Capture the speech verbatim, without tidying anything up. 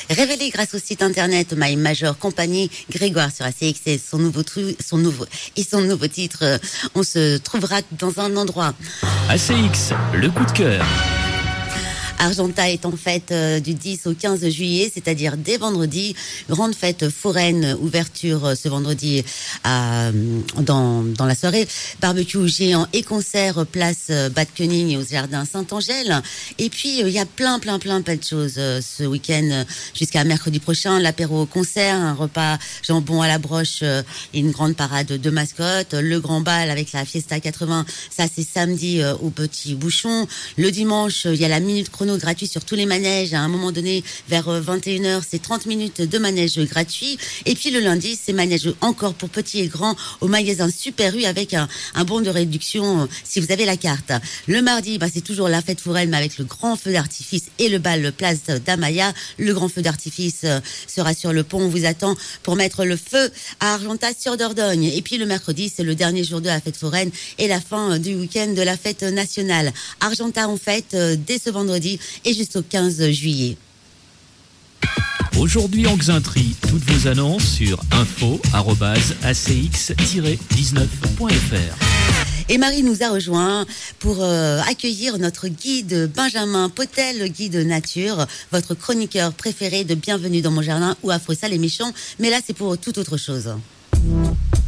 Révélé grâce au site internet My Major Company, Grégoire sur A C X et son nouveau, tru- son nouveau, et son nouveau titre, euh, on se trouvera dans un endroit. A C X, le coup de cœur. Argenta est en fête euh, du dix au quinze juillet, c'est-à-dire dès vendredi. Grande fête foraine, ouverture euh, ce vendredi à, dans, dans la soirée. Barbecue géant et concert, place euh, Bad Koenig au jardin Saint-Angèle. Et puis, il euh, y a plein, plein, plein, plein de choses euh, ce week-end euh, jusqu'à mercredi prochain. L'apéro concert, un repas jambon à la broche euh, et une grande parade de mascottes. Le grand bal avec la Fiesta quatre-vingts, ça c'est samedi euh, au Petit Bouchon. Le dimanche, il euh, y a la minute chrono gratuit sur tous les manèges. À un moment donné, vers vingt et une heures, c'est trente minutes de manège gratuit. Et puis le lundi, c'est manège encore pour petits et grands au magasin Super U avec un, un bon de réduction euh, si vous avez la carte. Le mardi, bah, c'est toujours la fête foraine mais avec le grand feu d'artifice et le bal place d'Amaya. Le grand feu d'artifice euh, sera sur le pont. On vous attend pour mettre le feu à Argenta sur Dordogne. Et puis le mercredi, c'est le dernier jour de la fête foraine et la fin euh, du week-end de la fête nationale. Argenta en fête euh, dès ce vendredi et jusqu'au quinze juillet. Aujourd'hui en Xainterie, toutes vos annonces sur info arobase a c x tiret dix-neuf point f r. Et Marie nous a rejoint pour euh, accueillir notre guide Benjamin Potel, guide nature, votre chroniqueur préféré de Bienvenue dans mon jardin ou Affreux Sale et Méchant. Mais là, c'est pour toute autre chose.